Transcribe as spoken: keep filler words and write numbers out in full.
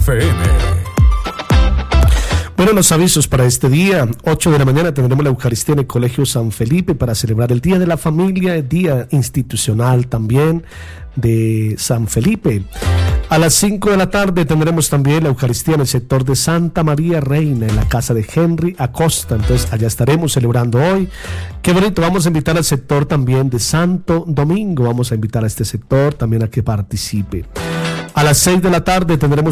F M. Bueno, los avisos para este día. ocho de la mañana tendremos la Eucaristía en el Colegio San Felipe para celebrar el Día de la Familia, el Día Institucional también de San Felipe. A las cinco de la tarde tendremos también la Eucaristía en el sector de Santa María Reina, en la casa de Henry Acosta. Entonces allá estaremos celebrando hoy. Qué bonito, vamos a invitar al sector también de Santo Domingo. Vamos a invitar a este sector también a que participe. A las seis de la tarde tendremos